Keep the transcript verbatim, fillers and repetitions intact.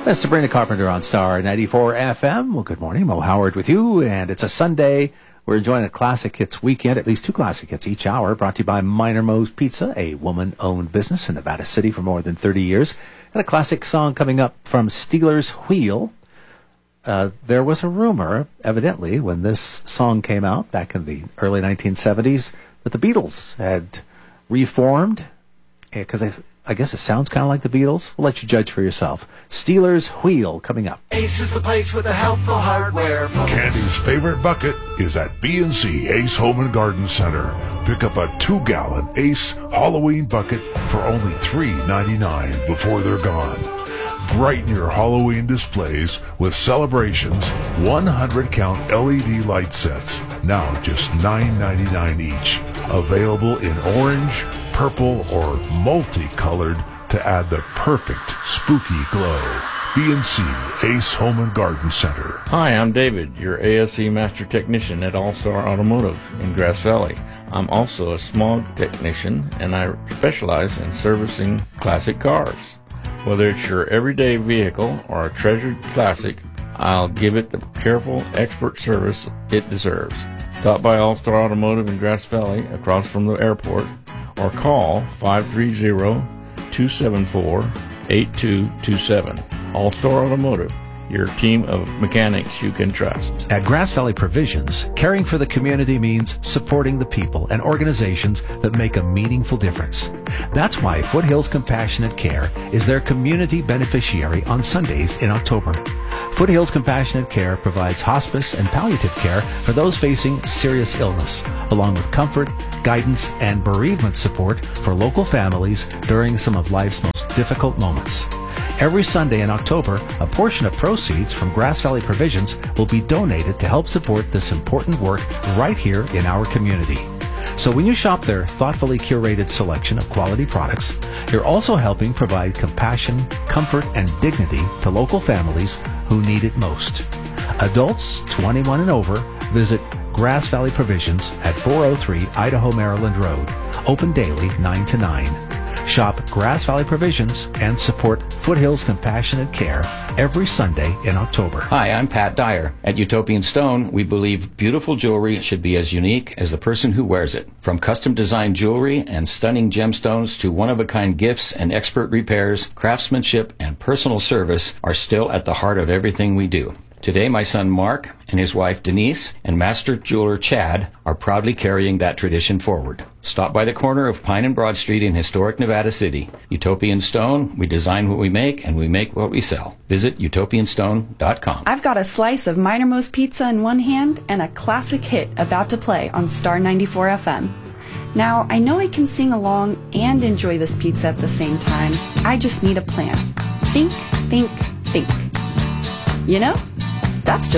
That's Sabrina Carpenter on Star ninety-four F M. Well, good morning. Mo Howard with you, and it's a Sunday. We're enjoying a Classic Hits weekend, at least two Classic Hits each hour, brought to you by Minor Mo's Pizza, a woman-owned business in Nevada City for more than thirty years. And a classic song coming up from Stealers Wheel. Uh, there was a rumor, evidently, when this song came out back in the early nineteen seventies, that the Beatles had reformed, because I, I guess it sounds kind of like the Beatles. We'll let you judge for yourself. Stealers Wheel coming up. Ace is the place with the helpful hardware. Candy's favorite bucket is at B and C Ace Home and Garden Center. Pick up a two-gallon Ace Halloween bucket for only three ninety-nine before they're gone. Brighten your Halloween displays with Celebrations one hundred count L E D light sets, now just nine ninety-nine each. Available in orange, purple, or multicolored to add the perfect spooky glow. B and C Ace Home and Garden Center. Hi, I'm David, your A S E Master Technician at All-Star Automotive in Grass Valley. I'm also a smog technician, and I specialize in servicing classic cars. Whether it's your everyday vehicle or a treasured classic, I'll give it the careful, expert service it deserves. Stop by All-Star Automotive in Grass Valley across from the airport, or call five three zero, two seven four, eight two two seven. All-Star Automotive, your team of mechanics you can trust. At Grass Valley Provisions, caring for the community means supporting the people and organizations that make a meaningful difference. That's why Foothills Compassionate Care is their community beneficiary on Sundays in October. Foothills Compassionate Care provides hospice and palliative care for those facing serious illness, along with comfort, guidance, and bereavement support for local families during some of life's most difficult moments. Every Sunday in October, a portion of proceeds from Grass Valley Provisions will be donated to help support this important work right here in our community. So when you shop their thoughtfully curated selection of quality products, you're also helping provide compassion, comfort, and dignity to local families who need it most. Adults twenty-one and over, visit Grass Valley Provisions at four oh three Idaho, Maryland Road. Open daily nine to nine. Shop Grass Valley Provisions and support Foothills Compassionate Care every Sunday in October. Hi, I'm Pat Dyer. At Utopian Stone, we believe beautiful jewelry should be as unique as the person who wears it. From custom-designed jewelry and stunning gemstones to one-of-a-kind gifts and expert repairs, craftsmanship and personal service are still at the heart of everything we do. Today, my son Mark and his wife Denise and master jeweler Chad are proudly carrying that tradition forward. Stop by the corner of Pine and Broad Street in historic Nevada City. Utopian Stone, we design what we make and we make what we sell. Visit utopian stone dot com. I've got a slice of Minor Mo's Pizza in one hand and a classic hit about to play on Star ninety-four F M. Now, I know I can sing along and enjoy this pizza at the same time. I just need a plan. Think, think, think. You know? That's just